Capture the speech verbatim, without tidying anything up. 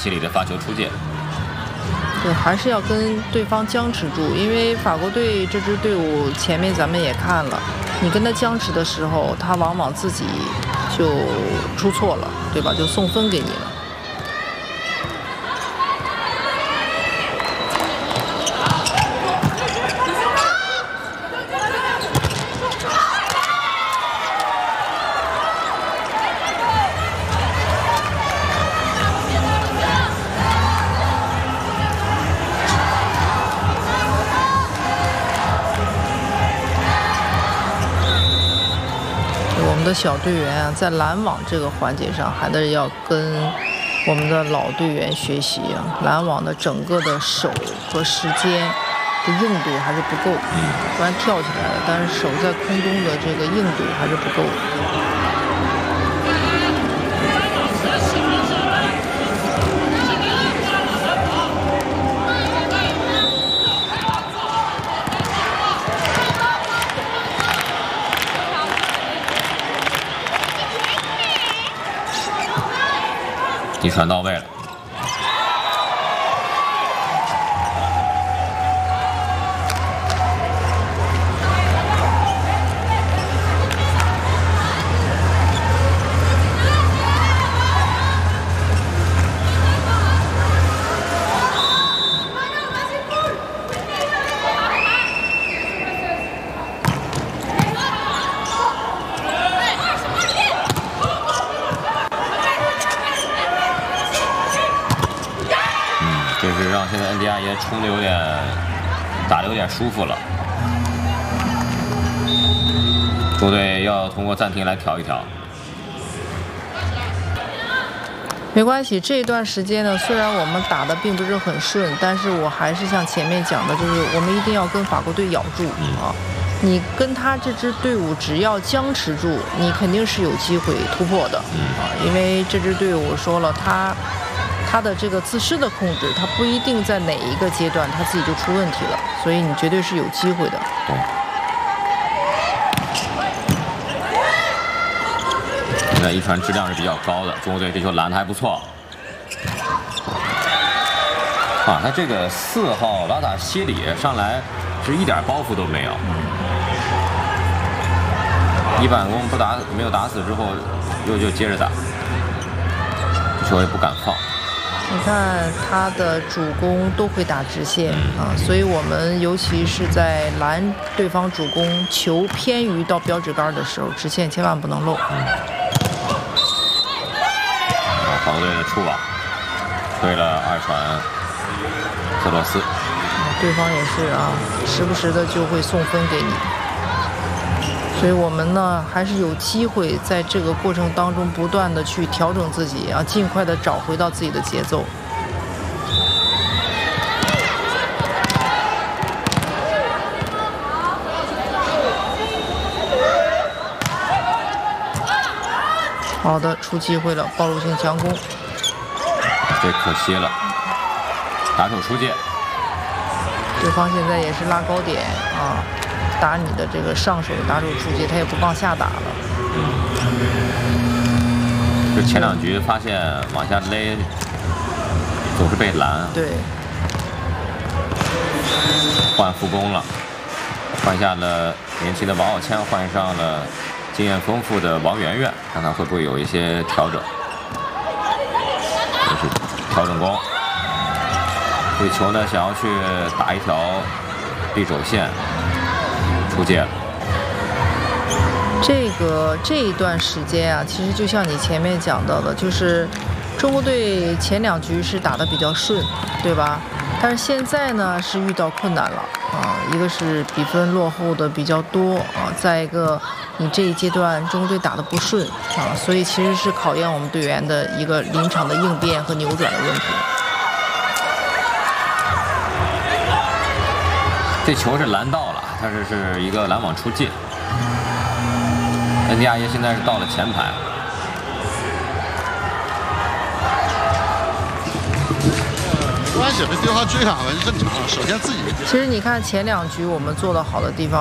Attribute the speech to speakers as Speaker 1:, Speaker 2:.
Speaker 1: 西里的发球出界。
Speaker 2: 对，还是要跟对方僵持住，因为法国队这支队伍前面咱们也看了，你跟他僵持的时候，他往往自己就出错了，对吧？就送分给你了。 我们的小队员啊，在拦网这个环节上，还得要跟我们的老队员学习啊。拦网的整个的手和时间的硬度还是不够，虽然跳起来了，但是手在空中的这个硬度还是不够的。
Speaker 1: 一传到位了，这是让现在恩迪亚耶冲的有点打的有点舒服了。中国队要通过暂停来调一调。
Speaker 2: 没关系，这一段时间呢，虽然我们打的并不是很顺，但是我还是像前面讲的，就是我们一定要跟法国队咬住啊。你跟他这支队伍只要僵持住，你肯定是有机会突破的啊。因为这支队伍我说了，他。 他的这个自身的控制，他不一定在哪一个阶段他自己就出问题了，所以你绝对是有机会的。
Speaker 1: 对。现在一传质量是比较高的，中国队这球拦的还不错。啊，他这个四号拉塔西里上来是一点包袱都没有，一板弓不打没有打死之后，又就接着打，这球也不敢放。
Speaker 2: 你看他的主攻都会打直线啊，所以我们尤其是在拦对方主攻球偏于到标志杆的时候，直线千万不能漏。
Speaker 1: 嗯。法国队的出网，推了二传克罗斯。
Speaker 2: 对方也是啊，时不时的就会送分给你。 所以我们呢，还是有机会在这个过程当中不断的去调整自己啊，尽快的找回到自己的节奏。好的，出机会了，暴露性强攻，
Speaker 1: 这可惜了，打手出界。
Speaker 2: 对方现在也是拉高点啊。 打你的这个上手的打手出界，他也不往下打了。
Speaker 1: 就前两局发现往下勒，总是被拦。
Speaker 2: 对。
Speaker 1: 换副攻了，换下了年轻的王傲谦，换上了经验丰富的王媛媛，看看会不会有一些调整。这是调整攻，这球呢想要去打一条立肘线。 出界了。
Speaker 2: 这个这一段时间啊，其实就像你前面讲到的，就是中国队前两局是打得比较顺，对吧？但是现在呢是遇到困难了啊，一个是比分落后的比较多啊，再一个你这一阶段中国队打得不顺啊，所以其实是考验我们队员的一个临场的应变和扭转的问题。
Speaker 1: 这球是拦到了，但是是一个拦网出界。恩迪亚耶现在是到了前排。
Speaker 3: 没关系，这对方追上了正常。首先自己。
Speaker 2: 其实你看前两局我们做得好的地方。